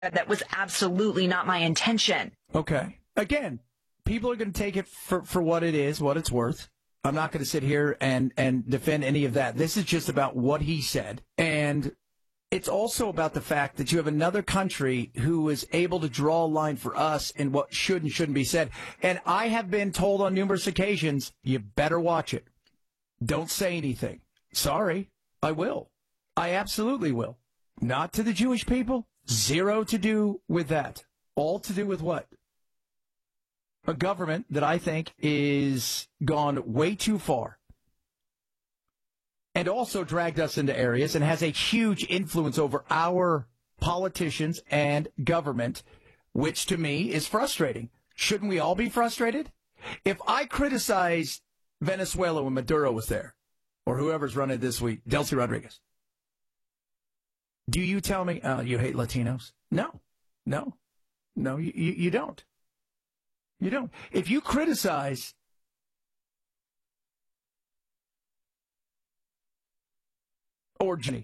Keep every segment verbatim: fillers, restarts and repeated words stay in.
That was absolutely not my intention. Okay. Again, people are going to take it for, for what it is, what it's worth. I'm not going to sit here and, and defend any of that. This is just about what he said. And it's also about the fact that you have another country who is able to draw a line for us in what should and shouldn't be said. And I have been told on numerous occasions, you better watch it. Don't say anything. Sorry, I will. I absolutely will. Not to the Jewish people. Zero to do with that. All to do with what? A government that I think is gone way too far and also dragged us into areas and has a huge influence over our politicians and government, which to me is frustrating. Shouldn't we all be frustrated? If I criticized Venezuela when Maduro was there, or whoever's running it this week, Delcy Rodriguez, do you tell me uh, you hate Latinos? No, no, no, you, you, you don't. You don't. If you criticize or Jenny,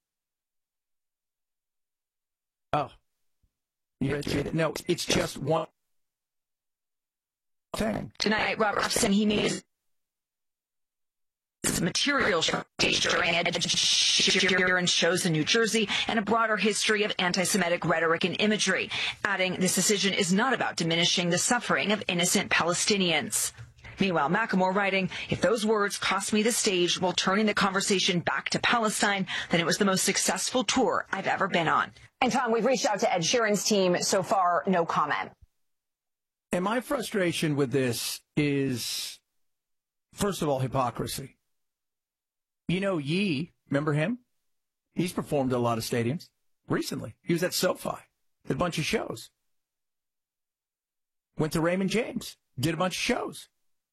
oh, you it. No, it's just one thing. Tonight, Robertson, he made his material during and shows in New Jersey and a broader history of anti-Semitic rhetoric and imagery, adding this decision is not about diminishing the suffering of innocent Palestinians. Meanwhile, Macklemore writing, if those words cost me the stage while turning the conversation back to Palestine, then it was the most successful tour I've ever been on. And Tom, we've reached out to Ed Sheeran's team. So far, no comment. And my frustration with this is, first of all, hypocrisy. You know, Yee, remember him? He's performed at a lot of stadiums recently. He was at SoFi, did a bunch of shows. Went to Raymond James, did a bunch of shows.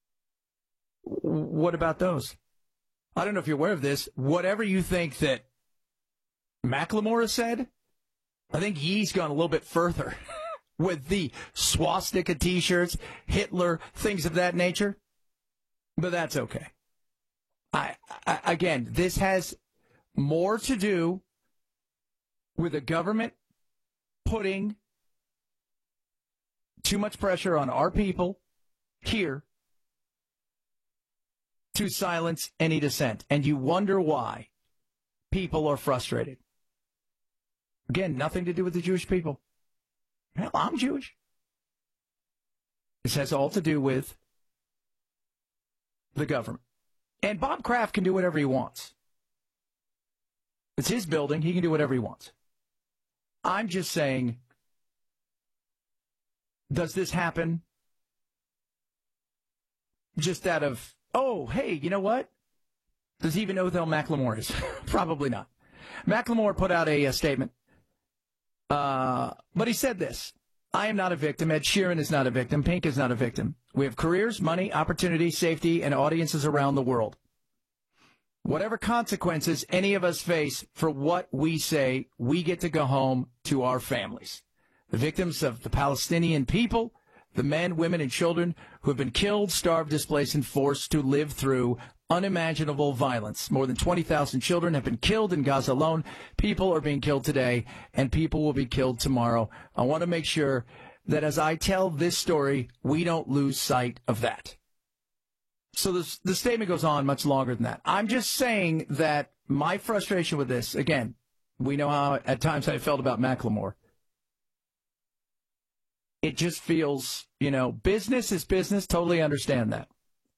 What about those? I don't know if you're aware of this. Whatever you think that Macklemore has said, I think Yee's gone a little bit further with the swastika T-shirts, Hitler, things of that nature. But that's okay. I, I, again, this has more to do with the government putting too much pressure on our people here to silence any dissent. And you wonder why people are frustrated. Again, nothing to do with the Jewish people. Hell, I'm Jewish. This has all to do with the government. And Bob Kraft can do whatever he wants. It's his building. He can do whatever he wants. I'm just saying, does this happen just out of, oh, hey, you know what? Does he even know who the hell Macklemore is? Probably not. Macklemore put out a, a statement. Uh, but he said this. I am not a victim. Ed Sheeran is not a victim. Pink is not a victim. We have careers, money, opportunity, safety, and audiences around the world. Whatever consequences any of us face for what we say, we get to go home to our families. The victims of the Palestinian people, the men, women, and children who have been killed, starved, displaced, and forced to live through unimaginable violence. More than twenty thousand children have been killed in Gaza alone. People are being killed today, and people will be killed tomorrow. I want to make sure that as I tell this story, we don't lose sight of that. So this, the statement goes on much longer than that. I'm just saying that my frustration with this, again, we know how at times I felt about Macklemore. It just feels, you know, business is business. Totally understand that.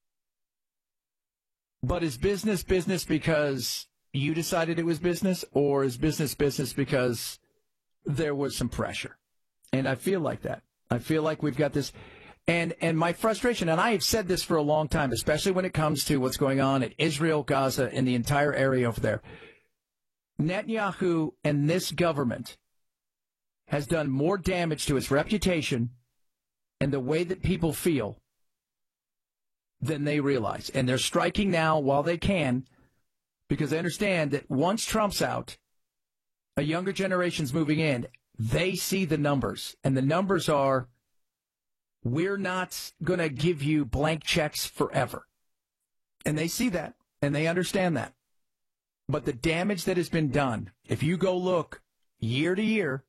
But is business business because you decided it was business, or is business business because there was some pressure? And I feel like that. I feel like we've got this. And and my frustration, and I have said this for a long time, especially when it comes to what's going on in Israel, Gaza, and the entire area over there. Netanyahu and this government has done more damage to its reputation and the way that people feel than they realize. And they're striking now while they can, because they understand that once Trump's out, a younger generation's moving in, they see the numbers. And the numbers are, we're not going to give you blank checks forever. And they see that, and they understand that. But the damage that has been done, if you go look year to year,